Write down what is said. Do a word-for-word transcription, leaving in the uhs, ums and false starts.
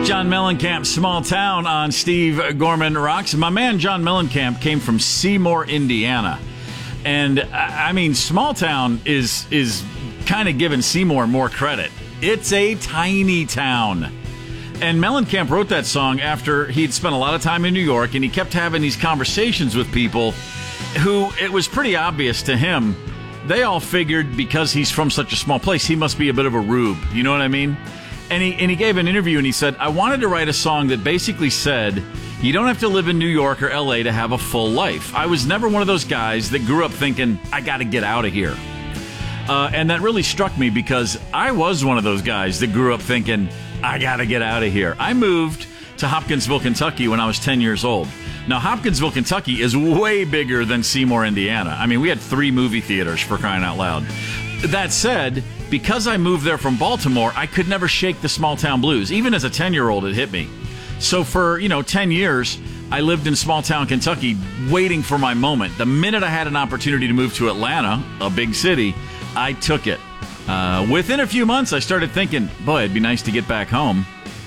John Mellencamp, Small Town on Steve Gorman Rocks. My man John Mellencamp came from Seymour, Indiana. And, I mean, Small Town is, is kind of giving Seymour more credit. It's a tiny town. And Mellencamp wrote that song after he'd spent a lot of time in New York, and he kept having these conversations with people who, it was pretty obvious to him, they all figured because he's from such a small place, he must be a bit of a rube. You know what I mean? And he, and he gave an interview and he said, I wanted to write a song that basically said, you don't have to live in New York or L A to have a full life. I was never one of those guys that grew up thinking, I got to get out of here. Uh, and that really struck me because I was one of those guys that grew up thinking, I got to get out of here. I moved to Hopkinsville, Kentucky when I was ten years old. Now, Hopkinsville, Kentucky is way bigger than Seymour, Indiana. I mean, we had three movie theaters, for crying out loud. That said, because I moved there from Baltimore, I could never shake the small town blues. Even as a ten-year-old, it hit me. So for, you know, ten years, I lived in small town Kentucky waiting for my moment. The minute I had an opportunity to move to Atlanta, a big city, I took it. Uh, within a few months, I started thinking, boy, it'd be nice to get back home.